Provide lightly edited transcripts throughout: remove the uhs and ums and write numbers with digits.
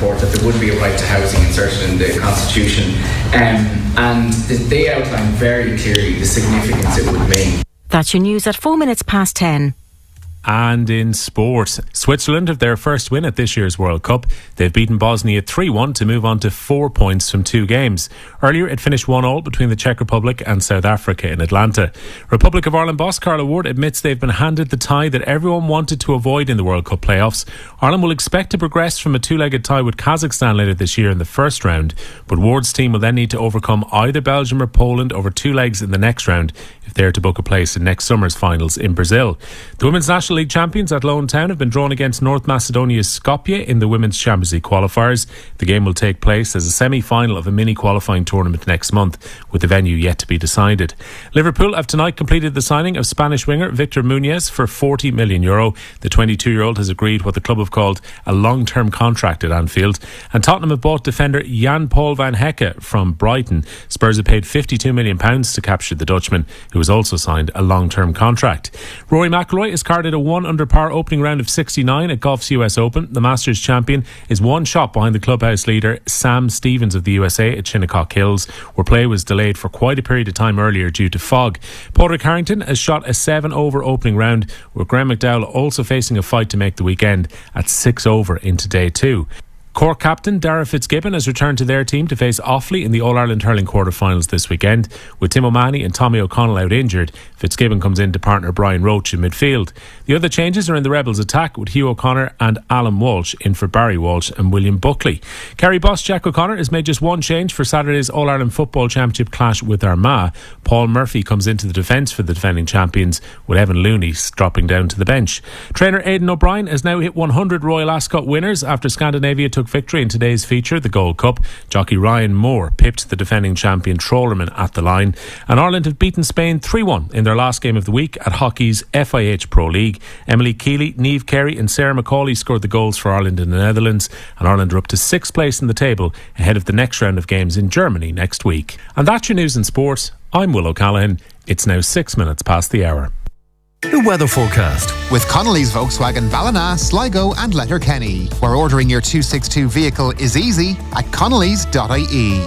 report that there would be a right to housing inserted in the Constitution, and they outline very clearly the significance it would mean. That's your news at 10:04. And in sport, Switzerland have their first win at this year's World Cup. They've beaten Bosnia 3-1 to move on to 4 points from 2 games. Earlier it finished 1-1 between the Czech Republic and South Africa in Atlanta. Republic of Ireland boss Carla Ward admits they've been handed the tie that everyone wanted to avoid in the World Cup playoffs. Ireland will expect to progress from a 2-legged tie with Kazakhstan later this year in the first round, but Ward's team will then need to overcome either Belgium or Poland over 2 legs in the next round if they're to book a place in next summer's finals in Brazil. The Women's National League champions at Lone Town have been drawn against North Macedonia's Skopje in the Women's Champions League qualifiers. The game will take place as a semi-final of a mini-qualifying tournament next month, with the venue yet to be decided. Liverpool have tonight completed the signing of Spanish winger Victor Muñoz for €40 million. The 22-year-old has agreed what the club have called a long-term contract at Anfield. And Tottenham have bought defender Jan-Paul van Hecke from Brighton. Spurs have paid £52 million to capture the Dutchman, who has also signed a long-term contract. Rory McIlroy has carded a 1-under-par opening round of 69 at golf's US Open. The Masters champion is 1 shot behind the clubhouse leader Sam Stevens of the USA at Shinnecock Hills, where play was delayed for quite a period of time earlier due to fog. Padraig Harrington has shot a 7-over opening round, with Graham McDowell also facing a fight to make the weekend at 6-over into day 2. Cork captain Dara Fitzgibbon has returned to their team to face Offaly in the All-Ireland hurling quarter-finals this weekend. With Tim O'Mahony and Tommy O'Connell out injured, Fitzgibbon comes in to partner Brian Roach in midfield. The other changes are in the Rebels' attack, with Hugh O'Connor and Alan Walsh in for Barry Walsh and William Buckley. Kerry boss Jack O'Connor has made just one change for Saturday's All-Ireland Football Championship clash with Armagh. Paul Murphy comes into the defence for the defending champions, with Evan Looney dropping down to the bench. Trainer Aidan O'Brien has now hit 100 Royal Ascot winners after Scandinavia took victory in today's feature, the Gold Cup. Jockey Ryan Moore pipped the defending champion Trollerman at the line, and Ireland have beaten Spain 3-1 in their last game of the week at hockey's FIH Pro League. Emily Keeley, Niamh Carey and Sarah McCauley scored the goals for Ireland in the Netherlands, and Ireland are up to 6th place in the table ahead of the next round of games in Germany next week. And that's your news in sport. I'm Will O'Callaghan. It's now 6 minutes past the hour. The weather forecast with Connolly's Volkswagen Ballina, Sligo and Letterkenny, where ordering your 262 vehicle is easy at connellys.ie.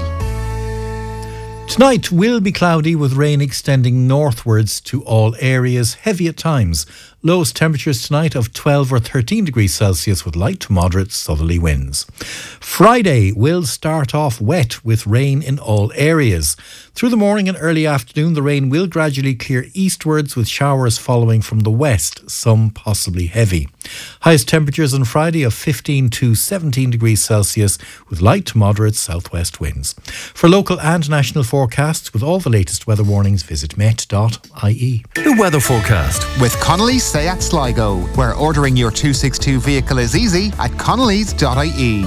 Tonight will be cloudy with rain extending northwards to all areas, heavy at times. Lowest temperatures tonight of 12 or 13 degrees Celsius with light to moderate southerly winds. Friday will start off wet with rain in all areas. Through the morning and early afternoon, the rain will gradually clear eastwards with showers following from the west, some possibly heavy. Highest temperatures on Friday of 15 to 17 degrees Celsius with light to moderate southwest winds. For local and national forecasts with all the latest weather warnings, visit met.ie. The weather forecast with Connolly's Seat Sligo, where ordering your 262 vehicle is easy at connellys.ie.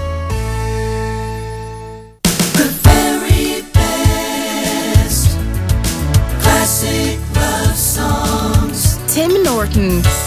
The very best classic love songs. Tim Norton.